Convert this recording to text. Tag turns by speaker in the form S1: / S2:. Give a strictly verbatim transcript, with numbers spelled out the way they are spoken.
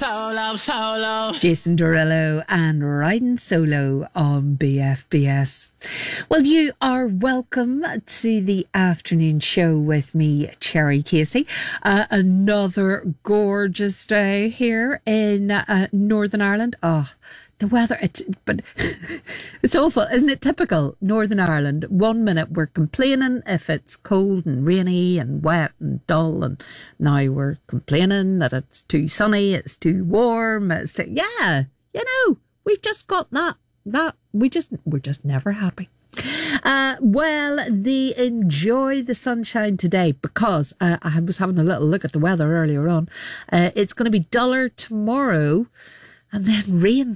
S1: Solo, solo.
S2: Jason Derulo and Riding Solo on B F B S. Well, you are welcome to the afternoon show with me, Cherry Casey. Uh, another gorgeous day here in uh, Northern Ireland. Oh, the weather, it's, but it's awful. Isn't it typical Northern Ireland? One minute we're complaining if it's cold and rainy and wet and dull, and now we're complaining that it's too sunny, it's too warm. It's too, yeah, you know, we've just got that, that, we just, we're just never happy. Uh, well, the enjoy the sunshine today, because uh, I was having a little look at the weather earlier on. Uh, it's going to be duller tomorrow, and then rain